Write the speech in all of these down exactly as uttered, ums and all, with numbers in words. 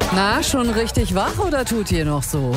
Na, schon richtig wach oder tut ihr noch so?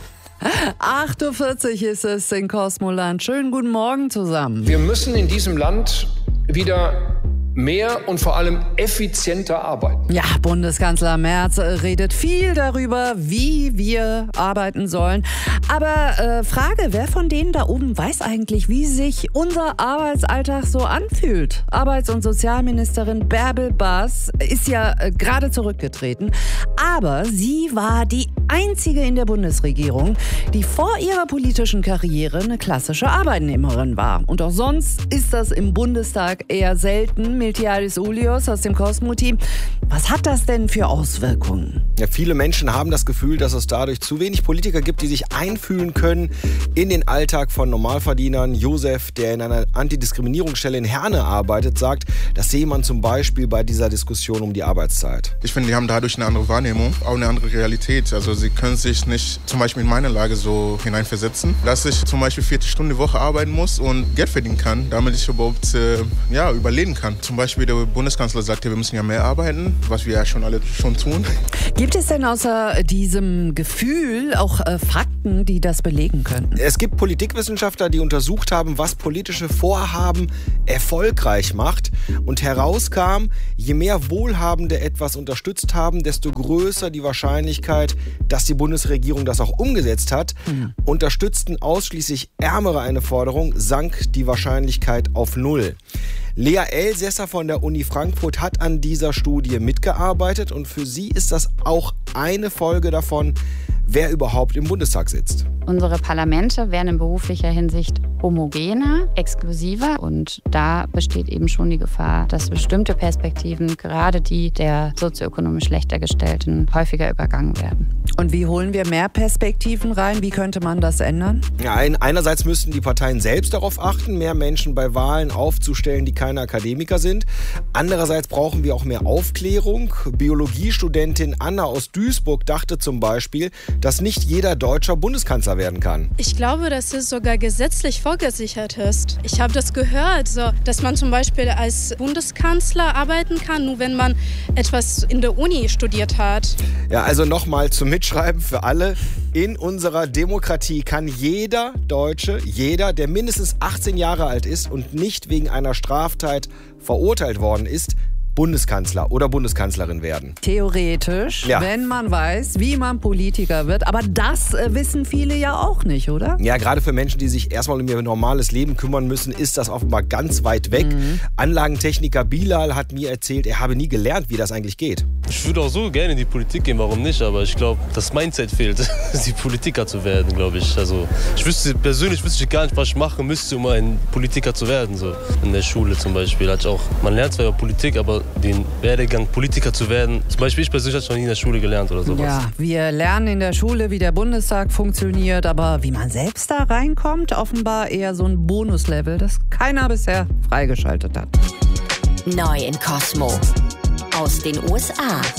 acht Uhr vierzig ist es in Kosmoland. Schönen guten Morgen zusammen. Wir müssen in diesem Land wieder mehr und vor allem effizienter arbeiten. Ja, Bundeskanzler Merz redet viel darüber, wie wir arbeiten sollen. Aber äh, Frage, wer von denen da oben weiß eigentlich, wie sich unser Arbeitsalltag so anfühlt? Arbeits- und Sozialministerin Bärbel Baas ist ja äh, gerade zurückgetreten. Aber sie war die einzige in der Bundesregierung, die vor ihrer politischen Karriere eine klassische Arbeitnehmerin war. Und auch sonst ist das im Bundestag eher selten. Miltiadis Ulios aus dem Cosmo-Team. Was hat das denn für Auswirkungen? Ja, viele Menschen haben das Gefühl, dass es dadurch zu wenig Politiker gibt, die sich einfühlen können in den Alltag von Normalverdienern. Josef, der in einer Antidiskriminierungsstelle in Herne arbeitet, sagt, das sehe man zum Beispiel bei dieser Diskussion um die Arbeitszeit. Ich finde, die haben dadurch eine andere Wahrnehmung, auch eine andere Realität. Also sie können sich nicht zum Beispiel in meine Lage so hineinversetzen, dass ich zum Beispiel vierzig Stunden die Woche arbeiten muss und Geld verdienen kann, damit ich überhaupt äh, ja, überleben kann. Zum Beispiel der Bundeskanzler sagt ja, wir müssen ja mehr arbeiten, was wir ja schon alle schon tun. Gibt es denn außer diesem Gefühl auch äh, Fakten, die das belegen könnten? Es gibt Politikwissenschaftler, die untersucht haben, was politische Vorhaben erfolgreich macht. Und herauskam, je mehr Wohlhabende etwas unterstützt haben, desto größer die Wahrscheinlichkeit, dass die Bundesregierung das auch umgesetzt hat. Mhm. Unterstützten ausschließlich Ärmere eine Forderung, sank die Wahrscheinlichkeit auf null. Lea Elsässer von der Uni Frankfurt hat an dieser Studie mitgearbeitet und für sie ist das auch eine Folge davon, wer überhaupt im Bundestag sitzt. Unsere Parlamente werden in beruflicher Hinsicht homogener, exklusiver und da besteht eben schon die Gefahr, dass bestimmte Perspektiven, gerade die der sozioökonomisch schlechter Gestellten, häufiger übergangen werden. Und wie holen wir mehr Perspektiven rein? Wie könnte man das ändern? Ja, einerseits müssten die Parteien selbst darauf achten, mehr Menschen bei Wahlen aufzustellen, die keine Akademiker sind. Andererseits brauchen wir auch mehr Aufklärung. Biologiestudentin Anna aus Duisburg dachte zum Beispiel, dass nicht jeder Deutscher Bundeskanzler werden kann. Ich glaube, dass es sogar gesetzlich vorgesichert ist. Ich habe das gehört, so, dass man zum Beispiel als Bundeskanzler arbeiten kann, nur wenn man etwas in der Uni studiert hat. Ja, also nochmal zum Mitschreiben für alle. In unserer Demokratie kann jeder Deutsche, jeder, der mindestens achtzehn Jahre alt ist und nicht wegen einer Straftat verurteilt worden ist, Bundeskanzler oder Bundeskanzlerin werden. Theoretisch, ja. Wenn man weiß, wie man Politiker wird. Aber das äh, wissen viele ja auch nicht, oder? Ja, gerade für Menschen, die sich erstmal um ihr normales Leben kümmern müssen, ist das offenbar ganz weit weg. Mhm. Anlagentechniker Bilal hat mir erzählt, er habe nie gelernt, wie das eigentlich geht. Ich würde auch so gerne in die Politik gehen, warum nicht? Aber ich glaube, das Mindset fehlt, die Politiker zu werden, glaube ich. Also ich wüsste persönlich wüsste ich gar nicht, was ich machen müsste, um ein Politiker zu werden. So in der Schule zum Beispiel hatte ich auch, man lernt zwar über Politik, aber den Werdegang, Politiker zu werden. Zum Beispiel ich persönlich habe es noch nie in der Schule gelernt oder sowas. Ja, wir lernen in der Schule, wie der Bundestag funktioniert, aber wie man selbst da reinkommt, offenbar eher so ein Bonuslevel, das keiner bisher freigeschaltet hat. Neu in Kosmo aus den U S A.